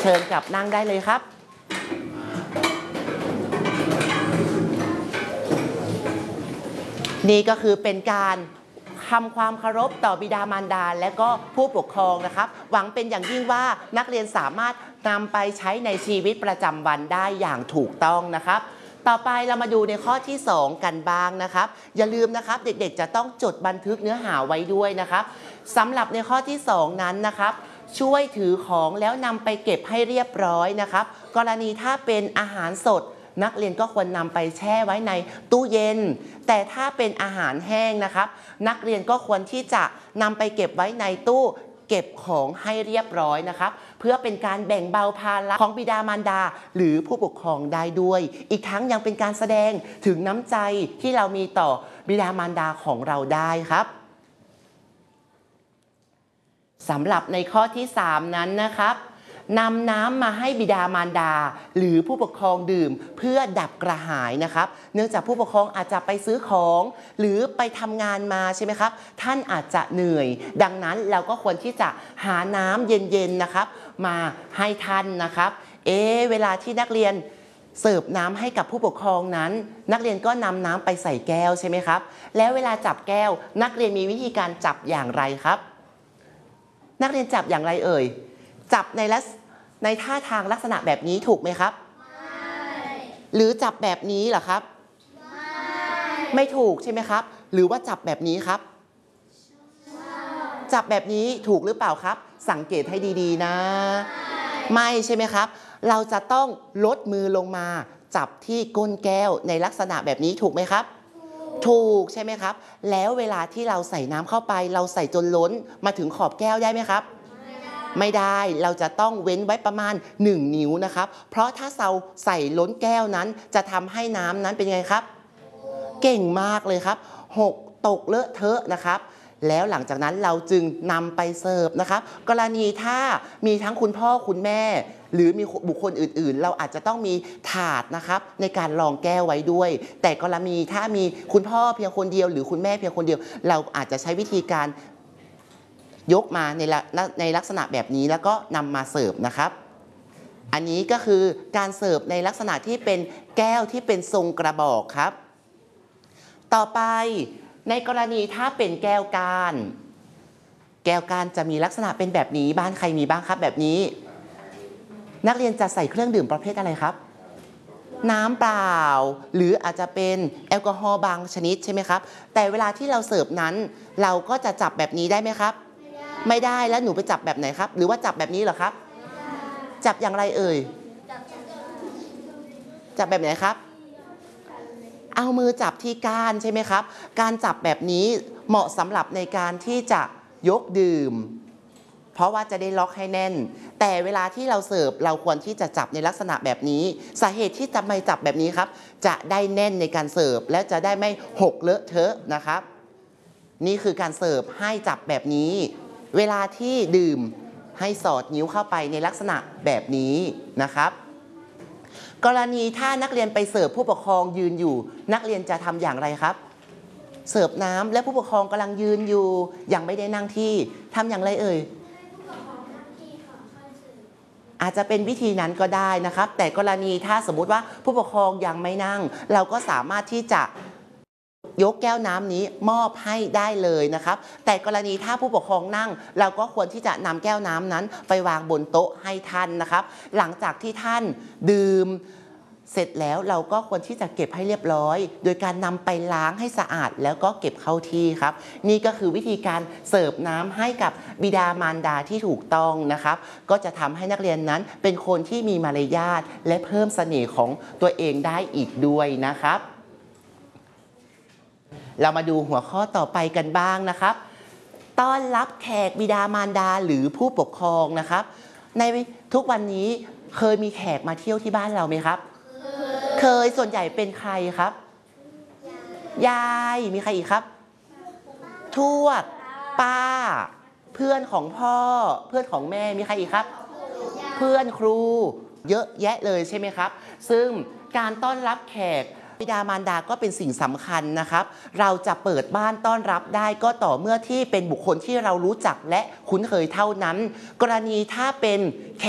เชิญกลับนั่งได้เลยครับนี่ก็คือเป็นการทำความเคารพต่อบิดามารดาและก็ผู้ปกครองนะครับหวังเป็นอย่างยิ่งว่านักเรียนสามารถนำไปใช้ในชีวิตประจำวันได้อย่างถูกต้องนะครับต่อไปเรามาดูในข้อที่2กันบ้างนะครับอย่าลืมนะครับเด็กๆจะต้องจดบันทึกเนื้อหาไว้ด้วยนะครับสำหรับในข้อที่2นั้นนะครับช่วยถือของแล้วนำไปเก็บให้เรียบร้อยนะครับกรณีถ้าเป็นอาหารสดนักเรียนก็ควรนำไปแช่ไว้ในตู้เย็นแต่ถ้าเป็นอาหารแห้งนะครับนักเรียนก็ควรที่จะนำไปเก็บไว้ในตู้เก็บของให้เรียบร้อยนะครับเพื่อเป็นการแบ่งเบาภาระของบิดามารดาหรือผู้ปกครองได้ด้วยอีกทั้งยังเป็นการแสดงถึงน้ำใจที่เรามีต่อบิดามารดาของเราได้ครับสำหรับในข้อที่3นั้นนะครับนำน้ำมาให้บิดามารดาหรือผู้ปกครองดื่มเพื่อดับกระหายนะครับเนื่องจากผู้ปกครองอาจจะไปซื้อของหรือไปทำงานมาใช่ไหมครับท่านอาจจะเหนื่อยดังนั้นเราก็ควรที่จะหาน้ำเย็นๆนะครับมาให้ท่านนะครับเวลาที่นักเรียนเสิร์ฟน้ำให้กับผู้ปกครองนั้นนักเรียนก็นำน้ำไปใส่แก้วใช่ไหมครับแล้วเวลาจับแก้วนักเรียนมีวิธีการจับอย่างไรครับนักเรียนจับอย่างไรเอ่ยจับในท่าทางลักษณะแบบนี้ถูกไหมครับไม่หรือจับแบบนี้เหรอครับไม่ถูกใช่ไหมครับหรือว่าจับแบบนี้ครับจับแบบนี้ถูกหรือเปล่าครับสังเกตให้ดีๆนะไม่ใช่ไหมครับเราจะต้องลดมือลงมาจับที่ก้นแก้วในลักษณะแบบนี้ถูกไหมครับถูกใช่ไหมครับแล้วเวลาที่เราใส่น้ำเข้าไปเราใส่จนล้นมาถึงขอบแก้วได้ไหมครับไม่ได้เราจะต้องเว้นไว้ประมาณ1 นิ้วนะครับเพราะถ้าเราใส่ล้นแก้วนั้นจะทำให้น้ำนั้นเป็นไงครับเก่งมากเลยครับหกตกเลอะเทอะนะครับแล้วหลังจากนั้นเราจึงนำไปเสิร์ฟนะครับกรณีถ้ามีทั้งคุณพ่อคุณแม่หรือมีบุคคลอื่นๆเราอาจจะต้องมีถาดนะครับในการรองแก้วไว้ด้วยแต่กรณีถ้ามีคุณพ่อเพียงคนเดียวหรือคุณแม่เพียงคนเดียวเราอาจจะใช้วิธีการยกมาในลักษณะแบบนี้แล้วก็นำมาเสิร์ฟนะครับอันนี้ก็คือการเสิร์ฟในลักษณะที่เป็นแก้วที่เป็นทรงกระบอกครับต่อไปในกรณีถ้าเป็นแก้วก้านจะมีลักษณะเป็นแบบนี้บ้านใครมีบ้างครับแบบนี้นักเรียนจะใส่เครื่องดื่มประเภทอะไรครับน้ำเปล่าหรืออาจจะเป็นแอลกอฮอล์บางชนิดใช่ไหมครับแต่เวลาที่เราเสิร์ฟนั้นเราก็จะจับแบบนี้ได้ไหมครับไม่ได้แล้วหนูไปจับแบบไหนครับหรือว่าจับแบบนี้เหรอครับจับอย่างไรเอ่ยจับแบบไหนครับเอามือจับที่ก้านใช่ไหมครับการจับแบบนี้เหมาะสำหรับในการที่จะยกดื่มเพราะว่าจะได้ล็อกให้แน่นแต่เวลาที่เราเสิร์ฟเราควรที่จะจับในลักษณะแบบนี้สาเหตุที่ทำไมจับแบบนี้ครับจะได้แน่นในการเสิร์ฟและจะได้ไม่หกเลอะเทอะนะครับนี่คือการเสิร์ฟให้จับแบบนี้เวลาที่ดื่มให้สอดนิ้วเข้าไปในลักษณะแบบนี้นะครับกรณีถ้านักเรียนไปเสิร์ฟผู้ปกครองยืนอยู่นักเรียนจะทำอย่างไรครับเสิร์ฟน้ำและผู้ปกครองกำลังยืนอยู่ยังไม่ได้นั่งที่ทำอย่างไรเอ่ยอาจจะเป็นวิธีนั้นก็ได้นะครับแต่กรณีถ้าสมมุติว่าผู้ปกครองยังไม่นั่งเราก็สามารถที่จะยกแก้วน้ำนี้มอบให้ได้เลยนะครับแต่กรณีถ้าผู้ปกครองนั่งเราก็ควรที่จะนำแก้วน้ำนั้นไปวางบนโต๊ะให้ท่านนะครับหลังจากที่ท่านดื่มเสร็จแล้วเราก็ควรที่จะเก็บให้เรียบร้อยโดยการนำไปล้างให้สะอาดแล้วก็เก็บเข้าที่ครับนี่ก็คือวิธีการเสิร์ฟน้ำให้กับบิดามารดาที่ถูกต้องนะครับก็จะทำให้นักเรียนนั้นเป็นคนที่มีมารยาทและเพิ่มเสน่ห์ของตัวเองได้อีกด้วยนะครับเรามาดูหัวข้อต่อไปกันบ้างนะครับต้อนรับแขกบิดามารดาหรือผู้ปกครองนะครับในทุกวันนี้เคยมีแขกมาเที่ยวที่บ้านเราไหมครับเคยส่วนใหญ่เป็นใครครับยายมีใครอีกครับทวดป้าเพื่อนของพ่อเพื่อนของแม่มีใครอีกครับเพื่อนครูเยอะแยะเลยใช่ไหมครับซึ่งการต้อนรับแขกบิดามารดาก็เป็นสิ่งสำคัญนะครับเราจะเปิดบ้านต้อนรับได้ก็ต่อเมื่อที่เป็นบุคคลที่เรารู้จักและคุ้นเคยเท่านั้นกรณีถ้าเป็นแข